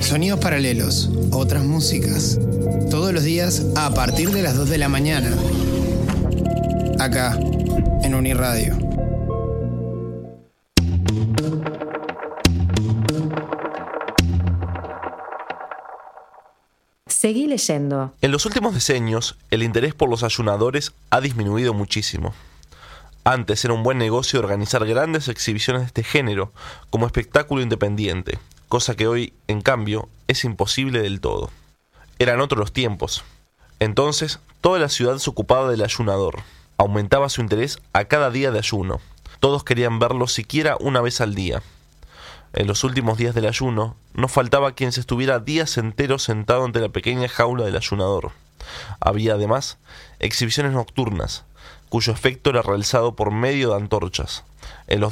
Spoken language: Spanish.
Sonidos paralelos, otras músicas. Todos los días a partir de las 2 de la mañana. Acá, en Uniradio. Seguí leyendo. En los últimos decenios, el interés por los ayunadores ha disminuido muchísimo. Antes era un buen negocio organizar grandes exhibiciones de este género como espectáculo independiente, cosa que hoy, en cambio, es imposible del todo. Eran otros los tiempos. Entonces, toda la ciudad se ocupaba del ayunador. Aumentaba su interés a cada día de ayuno. Todos querían verlo siquiera una vez al día. En los últimos días del ayuno, no faltaba quien se estuviera días enteros sentado ante la pequeña jaula del ayunador. Había, además, exhibiciones nocturnas, cuyo efecto era realizado por medio de antorchas. En los